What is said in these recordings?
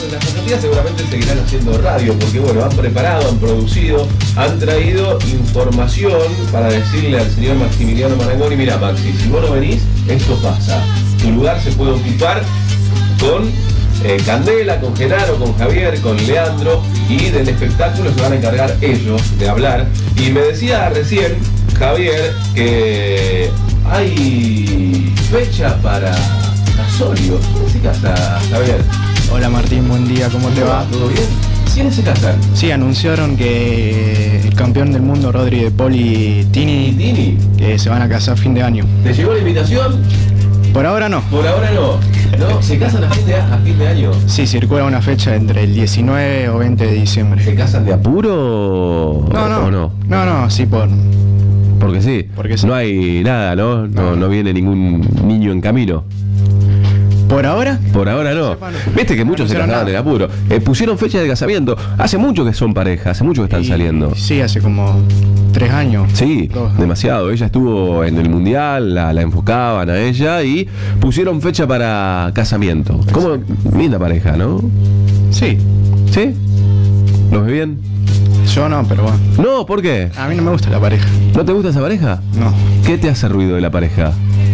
las Argentinas seguramente seguirán haciendo radio, porque bueno, han preparado, han producido, han traído información para decirle al señor Maximiliano Marangoni: mira, Maxi, si vos no venís, esto pasa. Tu lugar se puede ocupar con Candela, con Genaro, con Javier, con Leandro, y del espectáculo se van a encargar ellos de hablar. Y me decía recién Javier que hay fecha para casorio. ¿Quiénes se casa, Javier? Hola Martín, buen día, ¿cómo te va? ¿Todo bien? ¿Quiénes se casan? Sí, anunciaron que el campeón del mundo, Rodri de Paul y Tini, que se van a casar a fin de año. ¿Te llegó la invitación? Por ahora no. Por ahora no. ¿No? ¿Se casan a fin de año? Sí, circula una fecha entre el 19 o 20 de diciembre. ¿Se casan de apuro? No, sí, porque sí. Porque sí. No hay nada, ¿no? No viene ningún niño en camino. ¿Por ahora? Por ahora no. Viste que muchos se casaban de apuro. Pusieron fecha de casamiento. Hace mucho que son pareja, hace mucho que están saliendo. Sí, hace como 3 años. Sí, demasiado. Ella estuvo en el mundial, la enfocaban a ella y pusieron fecha para casamiento. ¿Cómo? Linda pareja, ¿no? Sí. ¿Sí? ¿Los ve bien? Yo no, pero bueno. No, ¿por qué? A mí no me gusta la pareja. ¿No te gusta esa pareja? No. ¿Qué te hace ruido de la pareja?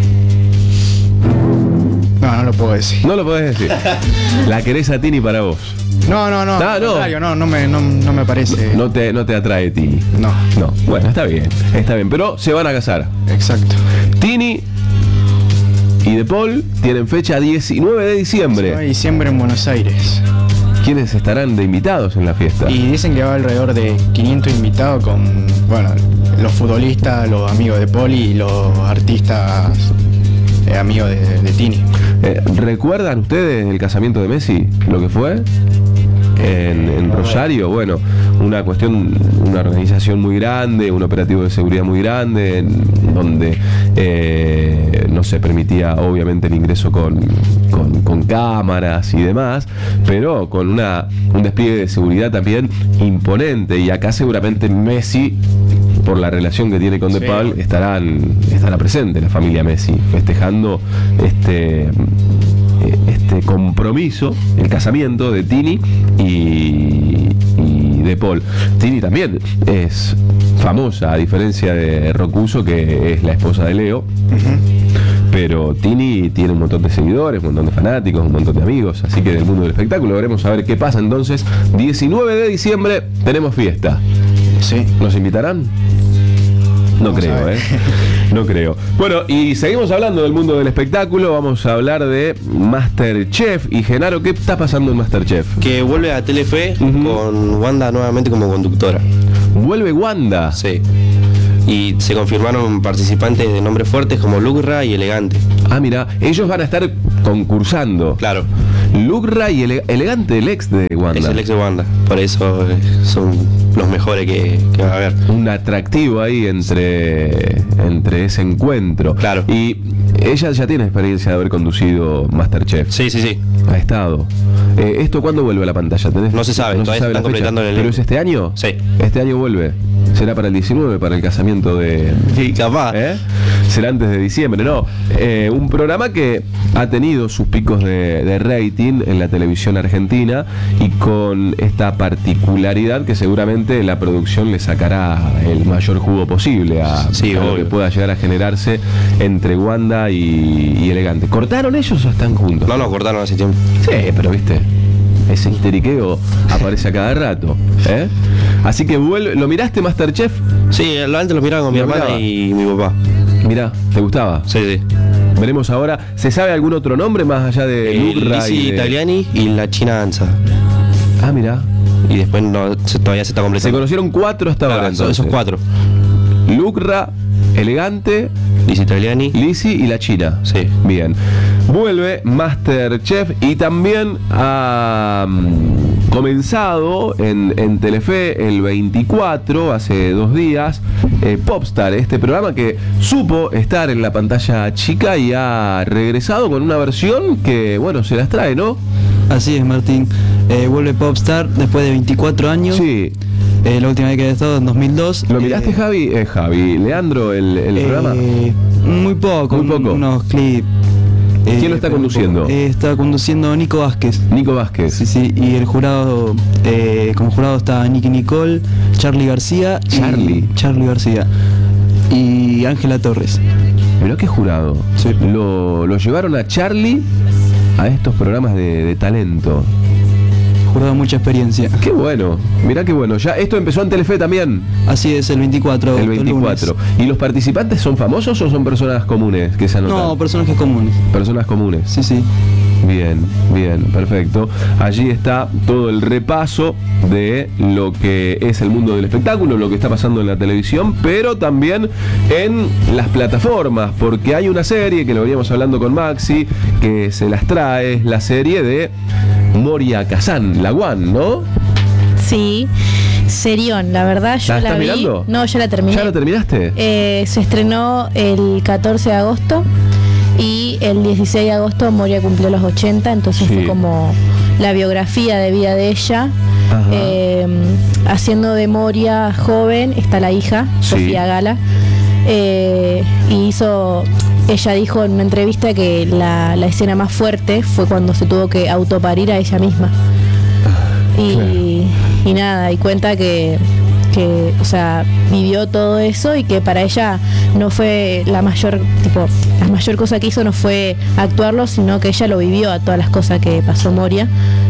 No lo puedo decir. No lo podés decir. La querés a Tini para vos. No. No me parece. No te atrae Tini. No. Bueno, está bien. Pero se van a casar. Exacto. Tini y De Paul tienen fecha 19 de diciembre. 19 de diciembre en Buenos Aires. ¿Quiénes estarán de invitados en la fiesta? Y dicen que va alrededor de 500 invitados con, bueno, los futbolistas, los amigos de Paul y los artistas amigos de Tini. ¿Recuerdan ustedes el casamiento de Messi? ¿Lo que fue? En Rosario, bueno, una organización muy grande, un operativo de seguridad muy grande, donde no se permitía obviamente el ingreso con cámaras y demás, pero con un despliegue de seguridad también imponente. Y acá seguramente Messi, por la relación que tiene con De Paul, estará presente la familia Messi, festejando este compromiso, el casamiento de Tini y De Paul. Tini también es famosa, a diferencia de Rocuso, que es la esposa de Leo. Pero Tini tiene un montón de seguidores, un montón de fanáticos, un montón de amigos, así que del mundo del espectáculo veremos a ver qué pasa. Entonces, 19 de diciembre tenemos fiesta. Sí. ¿Nos invitarán? No creo, No creo. Bueno, y seguimos hablando del mundo del espectáculo. Vamos a hablar de Masterchef. Y Genaro, ¿qué está pasando en Masterchef? Que vuelve a Telefe con Wanda nuevamente como conductora. ¿Vuelve Wanda? Sí. Y se confirmaron participantes de nombres fuertes como Lucra y Elegante. Ah, mira, ellos van a estar concursando. Claro. Lucra y Elegante, el ex de Wanda. Es el ex de Wanda. Por eso son los mejores que va a haber. Un atractivo ahí entre ese encuentro. Claro. Y ella ya tiene experiencia de haber conducido Masterchef. Sí. Ha estado. ¿Esto cuándo vuelve a la pantalla? No se sabe, todavía se están completando el elenco. ¿Pero es este año? Sí. Este año vuelve. Será para el 19, para el casamiento de... Sí, capaz. Será antes de diciembre, no. Un programa que ha tenido sus picos de rating en la televisión argentina, y con esta particularidad que seguramente la producción le sacará el mayor jugo posible a lo que pueda llegar a generarse entre Wanda y Elegante. ¿Cortaron ellos o están juntos? No, cortaron hace tiempo. Sí, pero viste, ese histeriqueo aparece a cada rato. Así que vuelve. ¿Lo miraste, Masterchef? Sí, antes lo miraba con mi hermana y mi papá. Mirá, ¿te gustaba? Sí. Veremos ahora. ¿Se sabe algún otro nombre más allá de Lucra Lizzy Italiani y la China Danza? Ah, mirá. Y después todavía se está completando. Se conocieron 4 hasta ahora, entonces. Esos 4. Lucra, Elegante, Lizzy Italiani, Lizzy y la China. Sí. Bien. Vuelve Masterchef y también ha comenzado en Telefe el 24, hace 2 días, Popstar, este programa que supo estar en la pantalla chica y ha regresado con una versión que, bueno, se las trae, ¿no? Así es, Martín. Vuelve Popstar después de 24 años. Sí. La última vez que había estado en 2002. ¿Lo miraste, Javi? Leandro, el programa. Muy poco. Unos clips. ¿Quién lo está conduciendo? Está conduciendo Nico Vázquez. Nico Vázquez. Sí, y el jurado, como jurado está Nicky Nicole, Charlie García. Charlie García. Y Ángela Torres. Mirá qué jurado. Sí. Lo llevaron a Charlie a estos programas de talento. Jurado mucha experiencia. Qué bueno, mirá qué bueno. Ya esto empezó en Telefe también. Así es, el 24. El 24. Lunes. ¿Y los participantes son famosos o son personas comunes que se anotan? No, personajes comunes. Personas comunes. Sí. Bien, perfecto. Allí está todo el repaso de lo que es el mundo del espectáculo, lo que está pasando en la televisión, pero también en las plataformas, porque hay una serie que lo veníamos hablando con Maxi, que se las trae, es la serie de Moria Kazan, la One, ¿no? Sí, serión, la verdad yo ¿La la estás vi. mirando? No, ya la terminé. ¿Ya la terminaste? Se estrenó el 14 de agosto y el 16 de agosto Moria cumplió los 80, entonces Sí. fue como la biografía de vida de ella. Ajá. Haciendo de Moria joven está la hija, Sí. Sofía Gala, y ella dijo en una entrevista que la escena más fuerte fue cuando se tuvo que autoparir a ella misma. Y nada, y cuenta que, o sea, vivió todo eso y que para ella no fue la mayor cosa que hizo no fue actuarlo, sino que ella lo vivió a todas las cosas que pasó Moria.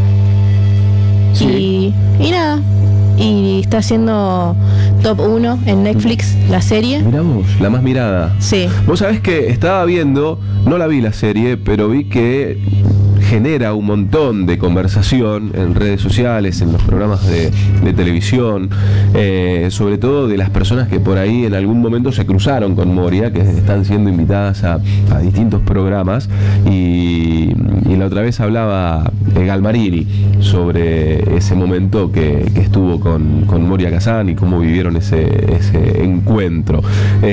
Sí. Y nada, y está haciendo top 1 en Netflix la serie. Mirá vos, la más mirada. Sí. Vos sabés que estaba viendo, no la vi la serie, pero vi que genera un montón de conversación en redes sociales, en los programas de televisión, sobre todo de las personas que por ahí en algún momento se cruzaron con Moria, que están siendo invitadas a distintos programas, y la otra vez hablaba Galmarini sobre ese momento que estuvo con Moria Kazan y cómo vivieron ese encuentro.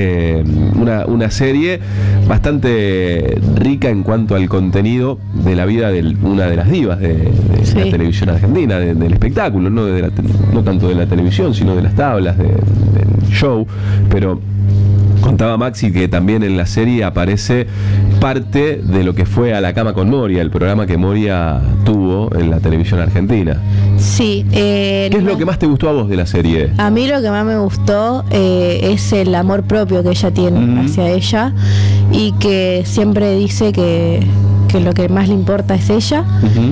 Una serie bastante rica en cuanto al contenido de la vida de una de las divas de Sí. la televisión argentina, del espectáculo, no tanto de la televisión, sino de las tablas, del show, pero contaba Maxi que también en la serie aparece parte de lo que fue A la cama con Moria, el programa que Moria tuvo en la televisión argentina. Sí. ¿Qué es lo que más te gustó a vos de la serie? A mí lo que más me gustó es el amor propio que ella tiene hacia ella y que siempre dice que lo que más le importa es ella.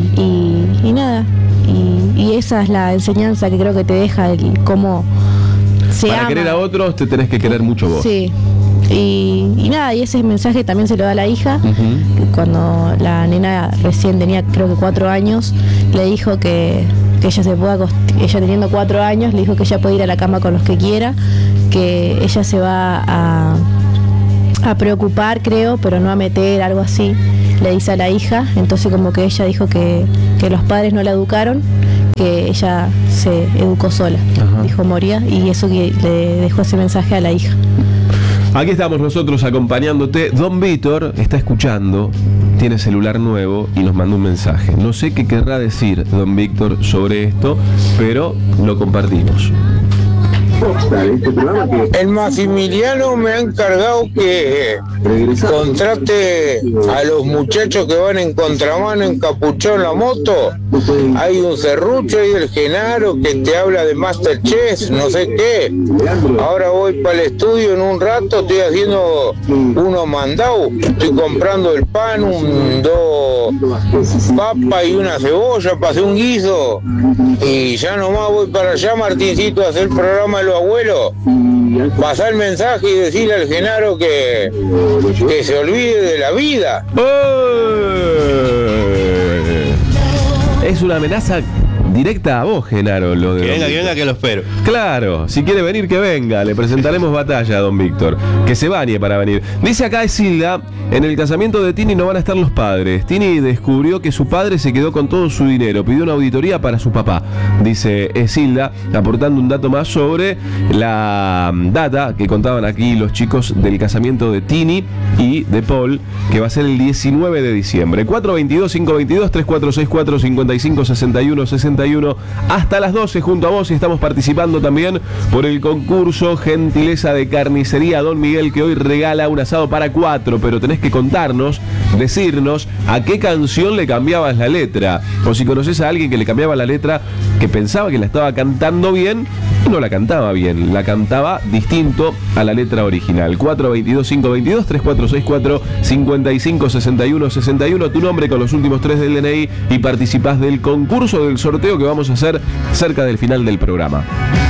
Y nada, y esa es la enseñanza que creo que te deja el cómo se Para ama. querer a otros te tenés que querer mucho vos. Sí. Y nada, y ese mensaje también se lo da a la hija. Cuando la nena recién tenía creo que 4 años, le dijo que ella se puede ella teniendo 4 años, le dijo que ella puede ir a la cama con los que quiera, que ella se va a preocupar, creo, pero no a meter, algo así, le dice a la hija. Entonces como que ella dijo que los padres no la educaron, que ella se educó sola. Ajá. Dijo Moria, y eso que le dejó ese mensaje a la hija. Aquí estamos nosotros acompañándote. Don Víctor está escuchando, tiene celular nuevo y nos mandó un mensaje. No sé qué querrá decir Don Víctor sobre esto, pero lo compartimos. El Maximiliano me ha encargado que contrate a los muchachos que van en contramano encapuchados en la moto. Hay un serrucho ahí del Genaro que te habla de Masterchef, no sé qué. Ahora voy para el estudio en un rato, estoy haciendo unos mandados. Estoy comprando el pan, dos papas y una cebolla para hacer un guiso. Y ya nomás voy para allá, Martincito, a hacer el programa de los abuelos. Pasar el mensaje y decirle al Genaro que se olvide de la vida. Es una amenaza directa a vos, Genaro, lo de Que Don venga, Víctor. que lo espero. Claro, si quiere venir, que venga. Le presentaremos batalla a Don Víctor. Que se bañe para venir. Dice acá Esilda, en el casamiento de Tini no van a estar los padres. Tini descubrió que su padre se quedó con todo su dinero. Pidió una auditoría para su papá. Dice Esilda, aportando un dato más sobre la data que contaban aquí los chicos del casamiento de Tini y de Paul, que va a ser el 19 de diciembre. 422-522-3464-5561-61. 61 hasta las 12 junto a vos, y estamos participando también por el concurso Gentileza de Carnicería Don Miguel, que hoy regala un asado para 4, pero tenés que contarnos, decirnos a qué canción le cambiabas la letra, o si conoces a alguien que le cambiaba la letra, que pensaba que la estaba cantando bien y no la cantaba bien, la cantaba distinto a la letra original. 422-522, 3464-5561-61, tu nombre con los últimos 3 del DNI y participás del concurso, del sorteo que vamos a hacer cerca del final del programa.